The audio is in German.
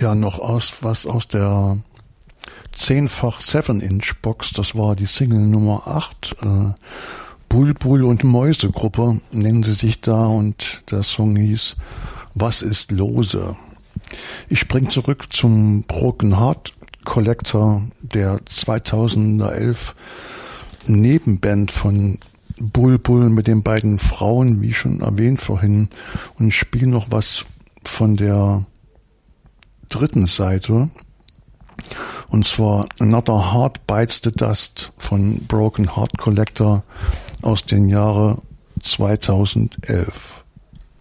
Ja, noch was aus der 10-fach 7-Inch-Box, das war die Single Nummer 8, Bulbul und Mäuse-Gruppe nennen sie sich da, und der Song hieß Was ist lose? Ich spring zurück zum Broken Heart Collector, der 2011 Nebenband von Bulbul mit den beiden Frauen, wie schon erwähnt vorhin, und ich spiele noch was von der dritten Seite, und zwar Another Heart Bites the Dust von Broken Heart Collector aus dem Jahre 2011.